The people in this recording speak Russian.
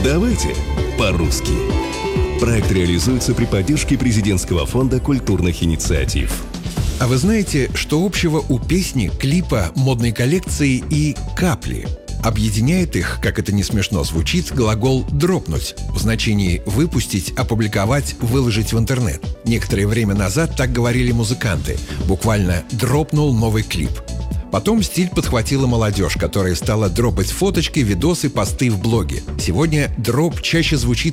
Давайте по-русски. Проект реализуется при поддержке Президентского фонда культурных инициатив. А вы знаете, что общего у песни, клипа, модной коллекции и капли? Объединяет их, как это не смешно звучит, глагол «дропнуть» в значении «выпустить», «опубликовать», «выложить в интернет». Некоторое время назад так говорили музыканты, буквально «дропнул новый клип». Потом стиль подхватила молодежь, которая стала дропать фоточки, видосы, посты в блоге. Сегодня дроп чаще звучит